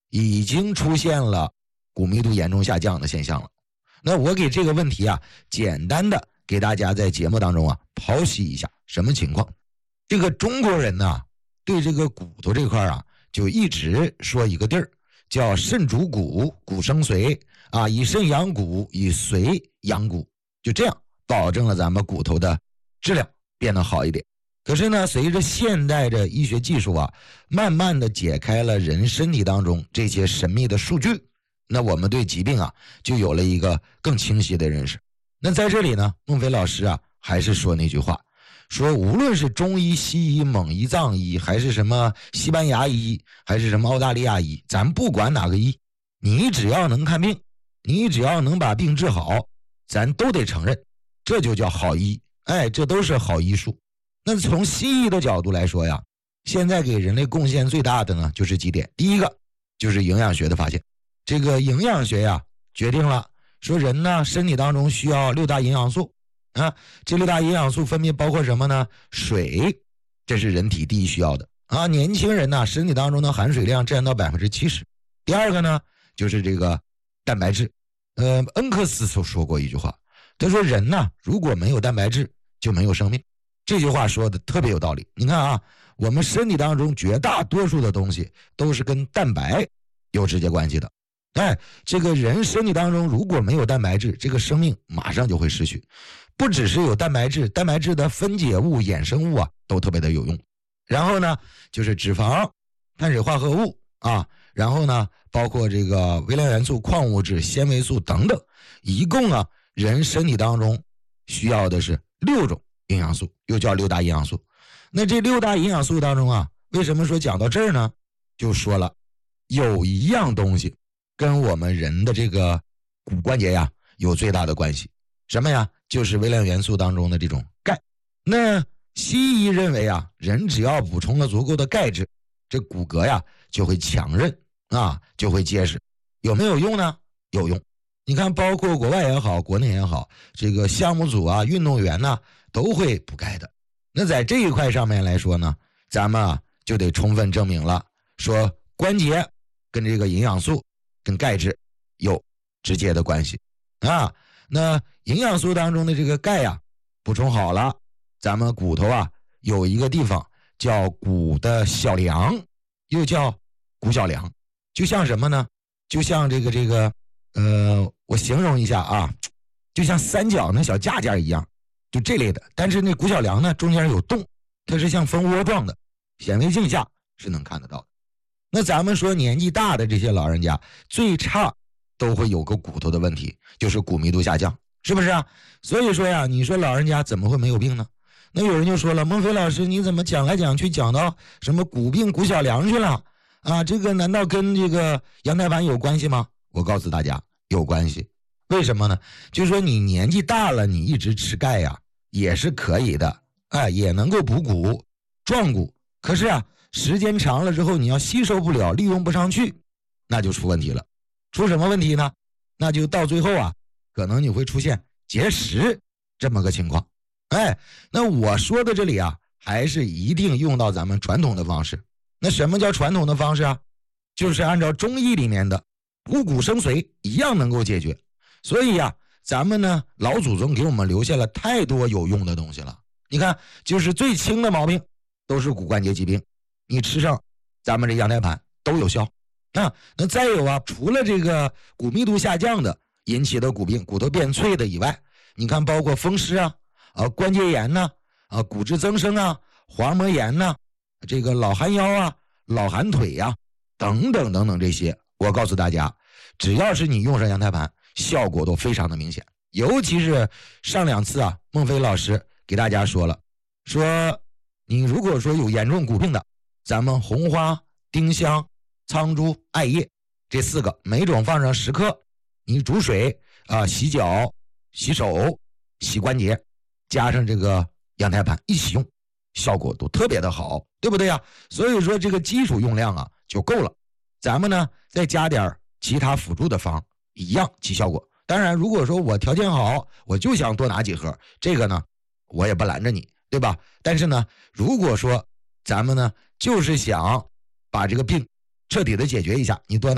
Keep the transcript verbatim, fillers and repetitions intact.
已经出现了骨密度严重下降的现象了。那我给这个问题啊，简单的给大家在节目当中啊剖析一下什么情况。这个中国人呢，对这个骨头这块啊，就一直说一个地儿叫肾主骨，骨生髓啊，以肾养骨，以髓养骨，就这样保证了咱们骨头的质量变得好一点。可是呢，随着现代的医学技术啊，慢慢的解开了人身体当中这些神秘的数据，那我们对疾病啊就有了一个更清晰的认识。那在这里呢，孟非老师啊还是说那句话，说无论是中医、西医、蒙医、藏医，还是什么西班牙医，还是什么澳大利亚医，咱不管哪个医，你只要能看病，你只要能把病治好，咱都得承认，这就叫好医。哎，这都是好医术。那从西医的角度来说呀，现在给人类贡献最大的呢就是几点。第一个就是营养学的发现，这个营养学呀决定了说人呢身体当中需要六大营养素啊，这六大营养素分别包括什么呢？水，这是人体第一需要的啊，年轻人呢身体当中的含水量占到 百分之七十。 第二个呢就是这个蛋白质。呃，恩克斯所说过一句话，他说人呢如果没有蛋白质就没有生命。这句话说的特别有道理。你看啊，我们身体当中绝大多数的东西都是跟蛋白有直接关系的。哎，这个人身体当中如果没有蛋白质，这个生命马上就会失去。不只是有蛋白质，蛋白质的分解物、衍生物啊都特别的有用。然后呢就是脂肪、碳水化合物啊，然后呢包括这个微量元素、矿物质、纤维素等等，一共啊人身体当中需要的是六种营养素，又叫六大营养素。那这六大营养素当中啊，为什么说讲到这儿呢？就说了有一样东西跟我们人的这个骨关节呀有最大的关系，什么呀？就是微量元素当中的这种钙。那西医认为啊，人只要补充了足够的钙质，这骨骼呀就会强韧啊，就会结实。有没有用呢？有用。你看包括国外也好，国内也好，这个项目组啊、运动员呢都会补钙的。那在这一块上面来说呢，咱们啊就得充分证明了，说关节跟这个营养素跟钙质有直接的关系啊。那营养素当中的这个钙呀、啊、补充好了，咱们骨头啊有一个地方叫骨的小梁，又叫骨小梁，就像什么呢？就像这个这个呃，我形容一下啊，就像三角那小架架一样，就这类的。但是那骨小梁呢，中间有洞，它是像蜂窝状的，显微镜下是能看得到的。那咱们说年纪大的这些老人家，最差都会有个骨头的问题，就是骨密度下降，是不是啊？所以说呀，你说老人家怎么会没有病呢？那有人就说了，孟非老师你怎么讲来讲去讲到什么骨病骨小梁去了啊？这个难道跟这个羊胎盘有关系吗？我告诉大家有关系。为什么呢？就是说你年纪大了，你一直吃钙呀也是可以的，哎，也能够补骨壮骨。可是啊时间长了之后，你要吸收不了，利用不上去，那就出问题了。出什么问题呢？那就到最后啊可能你会出现结石这么个情况。哎，那我说的这里啊还是一定用到咱们传统的方式。那什么叫传统的方式啊？就是按照中医里面的补骨生髓一样能够解决。所以呀咱们呢老祖宗给我们留下了太多有用的东西了。你看就是最轻的毛病都是骨关节疾病，你吃上咱们这羊胎盘都有效啊。那再有啊，除了这个骨密度下降的引起的骨病，骨头变脆的以外，你看包括风湿啊、啊关节炎呐、啊、啊骨质增生啊、滑膜炎呐、啊、这个老寒腰啊、老寒腿呀、啊、等等等等，这些我告诉大家，只要是你用上羊胎盘，效果都非常的明显。尤其是上两次啊，孟非老师给大家说了，说你如果说有严重骨病的，咱们红花、丁香、苍术、艾叶这四个每种放上十克，你煮水啊、洗脚、洗手、洗关节，加上这个羊胎盘一起用，效果都特别的好，对不对呀？所以说这个基础用量啊就够了，咱们呢再加点其他辅助的方一样起效果。当然如果说我条件好，我就想多拿几盒，这个呢我也不拦着你，对吧？但是呢如果说咱们呢就是想把这个病彻底的解决一下，你多拿